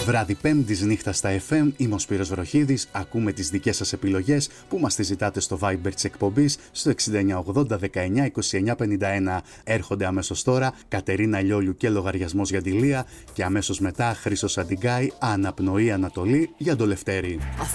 Βράδυ Πέμπτης νύχτα στα FM, είμαι ο Σπύρος Βροχίδης, ακούμε τις δικές σας επιλογές που μας τις ζητάτε στο Viber της εκπομπής στο 6980 19 29 51. Έρχονται αμέσως τώρα Κατερίνα Λιόλιου και λογαριασμός για τη Λία και αμέσως μετά Χρήστος Αντιγκάη, Αναπνοή Ανατολή για το Λευτέρη.